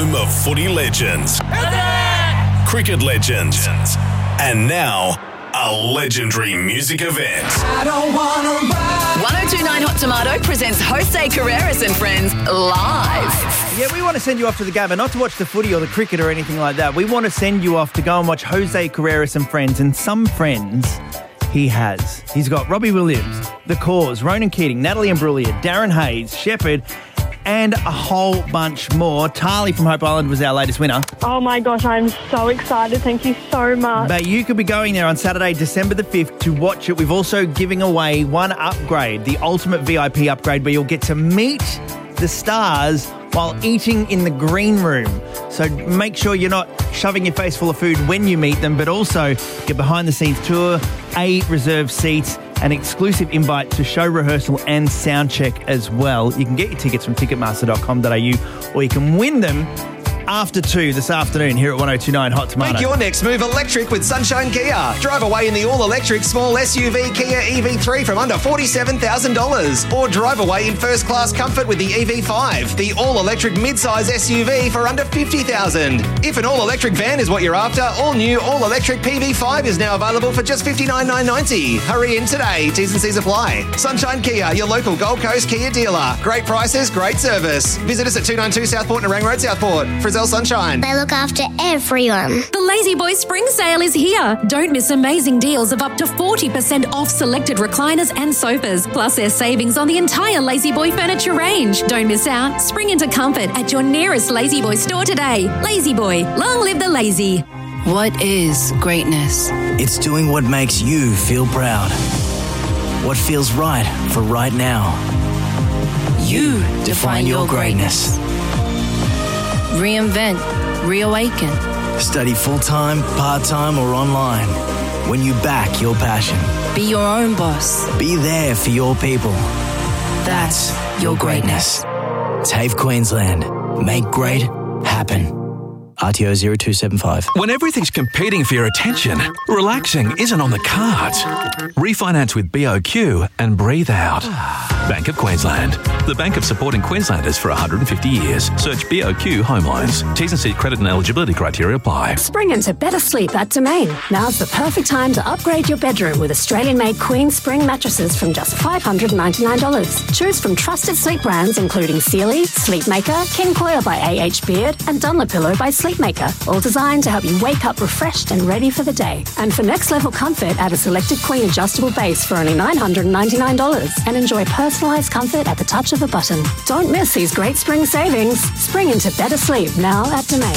Home of footy legends, cricket legends, and now a legendary music event. 1029 Hot Tomato presents Jose Carreras and Friends live. Yeah, we want to send you off to the Gabba, not to watch the footy or the cricket or anything like that. We want to send you off to go and watch Jose Carreras and Friends, and some friends he has. He's got Robbie Williams, The Cause, Ronan Keating, Natalie Imbruglia, Darren Hayes, Shepherd, and a whole bunch more. Tali from Hope Island was our latest winner. Oh my gosh, I'm so excited. Thank you so much. But you could be going there on Saturday, December the 5th to watch it. We've also giving away one upgrade, the ultimate VIP upgrade, where you'll get to meet the stars while eating in the green room. So make sure you're not shoving your face full of food when you meet them, but also get behind-the-scenes tour, a reserved seat, an exclusive invite to show rehearsal and sound check as well. You can get your tickets from ticketmaster.com.au, or you can win them after 2 this afternoon here at 1029 Hot Tomato. Make your next move electric with Sunshine Kia. Drive away in the all-electric small SUV Kia EV3 from under $47,000. Or drive away in first-class comfort with the EV5, the all-electric mid-size SUV for under $50,000. If an all-electric van is what you're after, all-new all-electric PV5 is now available for just $59,990. Hurry in today. T's and C's apply. Sunshine Kia, your local Gold Coast Kia dealer. Great prices, great service. Visit us at 292 Southport, Nerang Road, Southport. Frizzell Sunshine. They look after everyone. The Lazy Boy Spring Sale is here. Don't miss amazing deals of up to 40% off selected recliners and sofas. Plus, there's savings on the entire Lazy Boy furniture range. Don't miss out. Spring into comfort at your nearest Lazy Boy store today. Lazy Boy, long live the lazy. What is greatness? It's doing what makes you feel proud. What feels right for right now. You define your greatness. Reinvent, reawaken. Study full-time, part-time, or online. When you back your passion. Be your own boss. Be there for your people. That's your greatness. TAFE Queensland. Make great happen. RTO 0275. When everything's competing for your attention, relaxing isn't on the cards. Refinance with BOQ and breathe out. Bank of Queensland. The bank of supporting Queenslanders for 150 years. Search BOQ Home Loans. T's and C's credit and eligibility criteria apply. Spring into better sleep at Domain. Now's the perfect time to upgrade your bedroom with Australian-made Queen Spring mattresses from just $599. Choose from trusted sleep brands including Sealy, Sleepmaker, King Coil by A.H. Beard, and Dunlopillow by Sleepmaker. All designed to help you wake up refreshed and ready for the day. And for next-level comfort, add a selected Queen adjustable base for only $999 and enjoy personalised comfort at the touch of a button. Don't miss these great spring savings. Spring into better sleep now at Domain.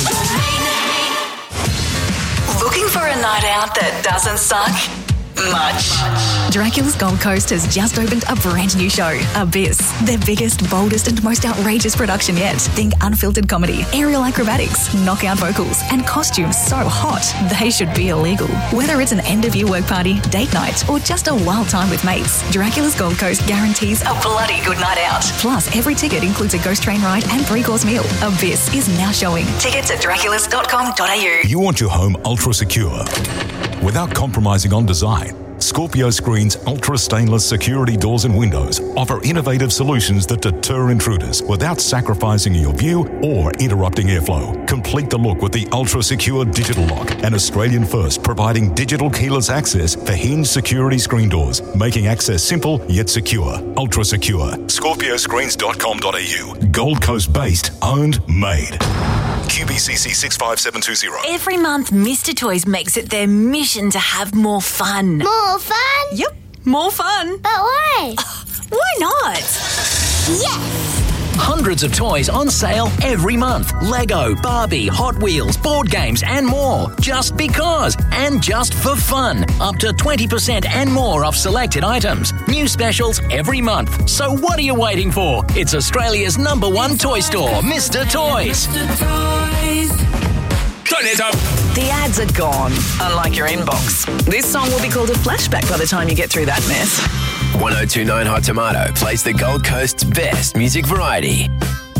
Looking for a night out that doesn't suck much? Dracula's Gold Coast has just opened a brand new show, Abyss. Their biggest, boldest and most outrageous production yet. Think unfiltered comedy, aerial acrobatics, knockout vocals and costumes so hot they should be illegal. Whether it's an end-of-year work party, date night or just a wild time with mates, Dracula's Gold Coast guarantees a bloody good night out. Plus, every ticket includes a ghost train ride and 3-course meal. Abyss is now showing. Tickets at draculas.com.au. You want your home ultra secure without compromising on design. Scorpio Screen's ultra stainless security doors and windows offer innovative solutions that deter intruders without sacrificing your view or interrupting airflow. Complete the look with the ultra secure digital lock, an Australian first providing digital keyless access for hinged security screen doors, making access simple yet secure. Ultra secure. ScorpioScreens.com.au. Gold Coast based, owned, made. QBCC 65720. Every month, Mr. Toys makes it their mission to have more fun. More fun? Yep, more fun. But why? Why not? Yes! Hundreds of toys on sale every month. Lego, Barbie, Hot Wheels, board games and more. Just because and just for fun. Up to 20% and more off selected items. New specials every month. So what are you waiting for? It's Australia's #1 toy store, Mr. Toys. The ads are gone, unlike your inbox. This song will be called a flashback by the time you get through that mess. 1029 Hot Tomato plays the Gold Coast's best music variety.